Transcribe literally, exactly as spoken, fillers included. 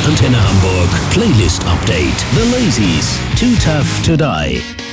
Antenne Hamburg Playlist Update. The Lazies, Too Tough to Die.